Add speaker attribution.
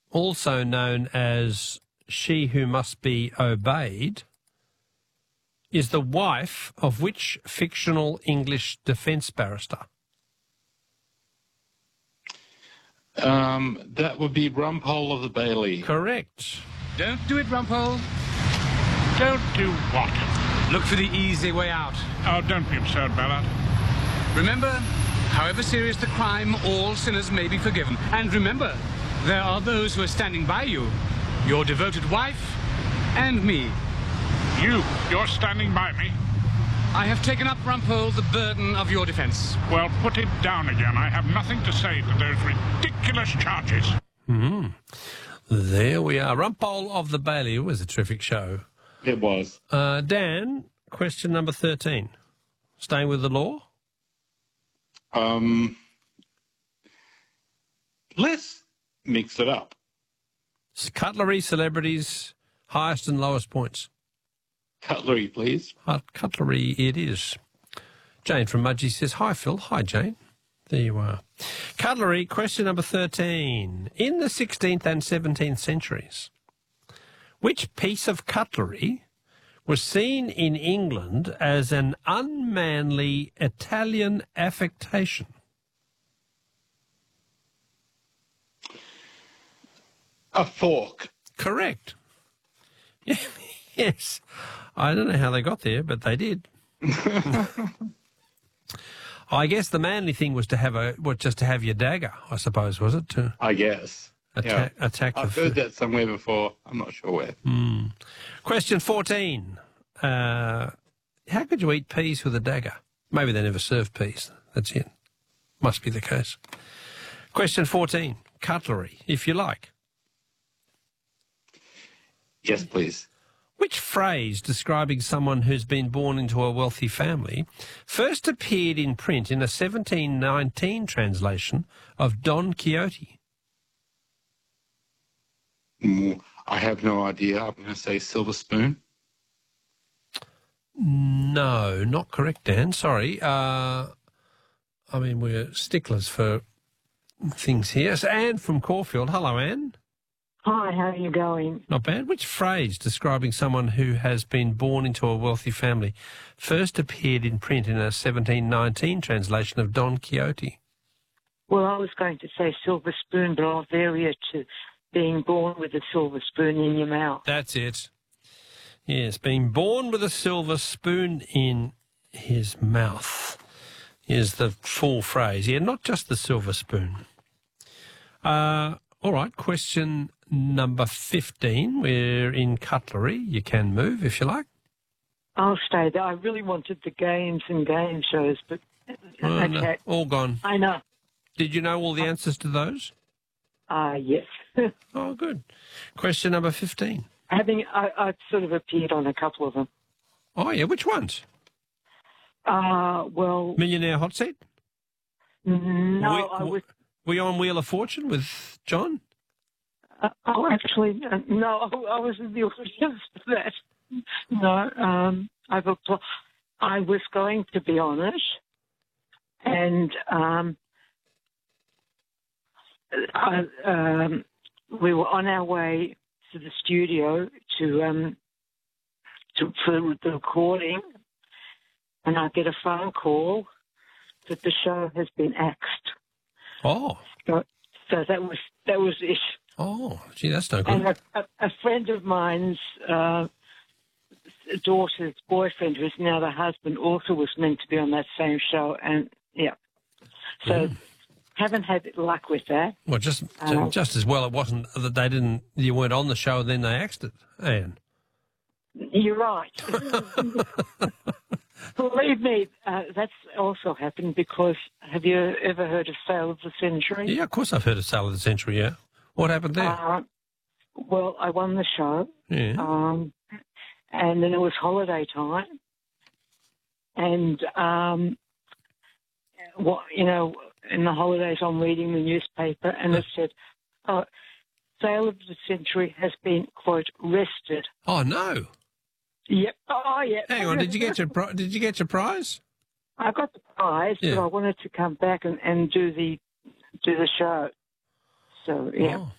Speaker 1: also known as She Who Must Be Obeyed, is the wife of which fictional English defence barrister?
Speaker 2: That would be Rumpole of the Bailey.
Speaker 1: Correct.
Speaker 3: Don't do it, Rumpole.
Speaker 4: Don't do what?
Speaker 3: Look for the easy way out.
Speaker 4: Oh, don't be absurd, Ballard.
Speaker 3: Remember, however serious the crime, all sinners may be forgiven. And remember, there are those who are standing by you. Your devoted wife and me.
Speaker 4: You're standing by me.
Speaker 3: I have taken up, Rumpole, the burden of your defence.
Speaker 4: Well, put it down again. I have nothing to say to those ridiculous charges.
Speaker 1: There we are. Rumpole of the Bailey. It was a terrific show.
Speaker 2: It was.
Speaker 1: Dan, question number 13. Staying with the law?
Speaker 2: Let's mix it up.
Speaker 1: Cutlery, celebrities, highest and lowest points.
Speaker 2: Cutlery, please.
Speaker 1: Cutlery it is. Jane from Mudgee says, hi, Phil. Hi, Jane. There you are. Cutlery, question number 13. In the 16th and 17th centuries, which piece of cutlery was seen in England as an unmanly Italian affectation?
Speaker 2: A fork.
Speaker 1: Correct. Yes. I don't know how they got there, but they did. I guess the manly thing was to have just to have your dagger, I suppose, was it?
Speaker 2: I guess.
Speaker 1: Attack
Speaker 2: I've heard that somewhere before. I'm not sure where.
Speaker 1: Question 14. How could you eat peas with a dagger? Maybe they never served peas. That's it. Must be the case. Question 14. Cutlery, if you like.
Speaker 2: Yes, please.
Speaker 1: Which phrase describing someone who's been born into a wealthy family first appeared in print in a 1719 translation of Don Quixote?
Speaker 2: I have no idea. I'm going to say silver spoon.
Speaker 1: No, not correct, Dan. Sorry. We're sticklers for things here. So Anne from Caulfield. Hello, Anne.
Speaker 5: Hi, how are you going?
Speaker 1: Not bad. Which phrase describing someone who has been born into a wealthy family first appeared in print in a 1719 translation of Don Quixote?
Speaker 5: Well, I was going to say silver spoon, but I'll vary it to being born with a silver spoon in your mouth.
Speaker 1: That's it. Yes, being born with a silver spoon in his mouth is the full phrase. Yeah, not just the silver spoon. All right, question number 15. We're in cutlery. You can move if you like.
Speaker 5: I'll stay there. I really wanted the games and game shows, but okay.
Speaker 1: No, all gone.
Speaker 5: I know.
Speaker 1: Did you know all the answers to those?
Speaker 5: Yes.
Speaker 1: Oh, good. Question number 15.
Speaker 5: I've sort of appeared on a couple of them.
Speaker 1: Oh, yeah. Which ones?
Speaker 5: Well...
Speaker 1: Millionaire Hot Seat?
Speaker 5: No, I was...
Speaker 1: Were you on Wheel of Fortune with John?
Speaker 5: Actually, no, I was in the audience for that. No, I was going to be on it, and we were on our way to the studio for the recording, and I get a phone call that the show has been axed.
Speaker 1: Oh.
Speaker 5: So that was it.
Speaker 1: Oh, gee, that's no good.
Speaker 5: And a friend of mine's daughter's boyfriend, who's now the husband, also was meant to be on that same show, and yeah. So haven't had luck with that.
Speaker 1: Well, just as well it wasn't that you weren't on the show and then they axed it, Anne.
Speaker 5: You're right. Believe me, that's also happened because have you ever heard of Sale of the Century?
Speaker 1: Yeah, of course I've heard of Sale of the Century, yeah. What happened there?
Speaker 5: Well, I won the show.
Speaker 1: Yeah.
Speaker 5: And then it was holiday time. And, in the holidays I'm reading the newspaper and it said, Sale of the Century has been, quote, rested.
Speaker 1: Oh, no.
Speaker 5: Yep. Oh, yeah.
Speaker 1: Hang on, did you get your prize?
Speaker 5: I got the prize,
Speaker 1: yeah.
Speaker 5: But I wanted to come back and do the show. So, yeah.